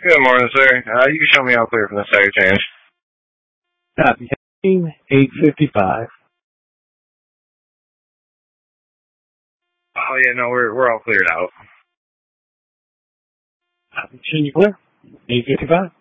Good morning, sir. You can show me all clear from the tag change. Copy. 855. Oh yeah, no, we're all cleared out. Copy. Clear. 855.